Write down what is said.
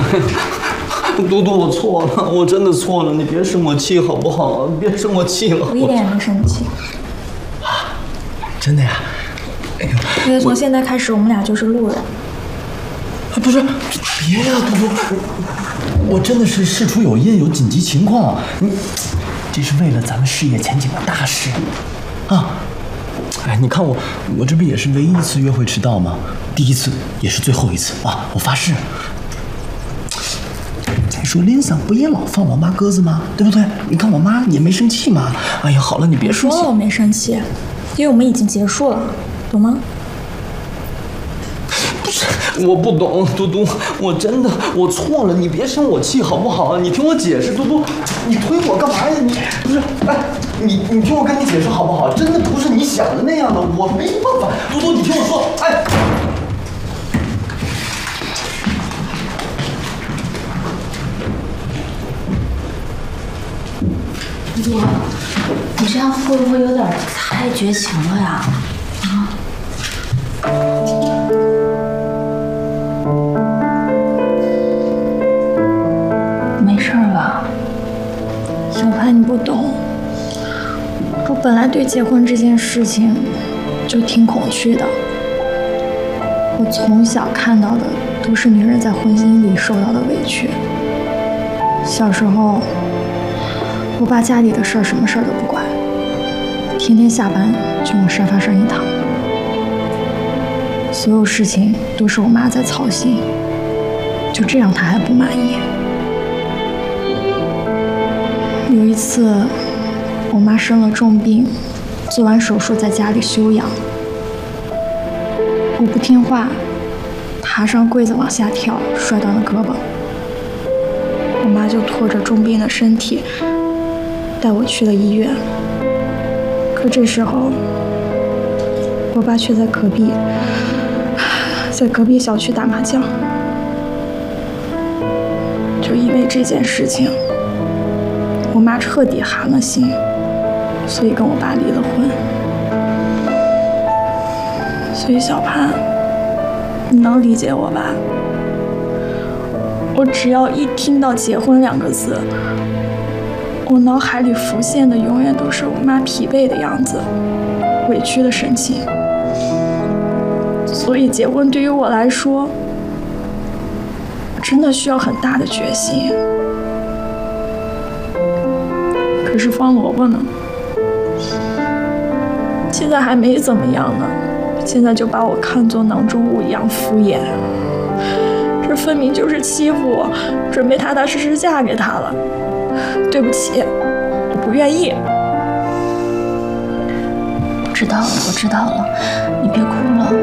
嘟嘟，我错了，我真的错了，你别生我气好不好？别生我气了。 我一点也没生气。 啊，真的呀？哎呦， 因为从现在开始，我们俩就是路人。 不是，别呀，嘟嘟，我真的是事出有因，有紧急情况，你这是为了咱们事业前景的大事，啊！哎，你看我这不也是唯一一次约会迟到吗？第一次也是最后一次啊！我发誓。再说林桑不也老放我妈鸽子吗？对不对？你看我妈也没生气嘛。哎呀，好了，你别生气。 说了我没生气，因为我们已经结束了，懂吗？ 不是，我不懂，嘟嘟，我真的我错了，你别生我气好不好？你听我解释，嘟嘟，你推我干嘛呀？你不是，哎，你听我跟你解释好不好？真的不是你想的那样的，我没办法，嘟嘟，你听我说，哎。 嘟嘟，你这样会不会有点太绝情了呀？啊？没事吧？ 小潘，你不懂，我本来对结婚这件事情就挺恐惧的。我从小看到的都是女人在婚姻里受到的委屈。小时候，我爸家里的事儿什么事儿都不管，天天下班就往沙发上一躺，所有事情都是我妈在操心，就这样他还不满意。有一次，我妈生了重病，做完手术在家里休养，我不听话，爬上柜子往下跳，摔断了胳膊。我妈就拖着重病的身体带我去了医院，可这时候，我爸却在隔壁小区打麻将。就因为这件事情，我妈彻底寒了心，所以跟我爸离了婚。所以小潘，你能理解我吧？我只要一听到结婚2个字，我脑海里浮现的永远都是我妈疲惫的样子，委屈的神情。所以结婚对于我来说，真的需要很大的决心。可是方萝卜呢？现在还没怎么样呢，现在就把我看作囊中物一样敷衍。这分明就是欺负我，准备踏踏实实嫁给他了。对不起，我不愿意。 我知道了，你别哭了。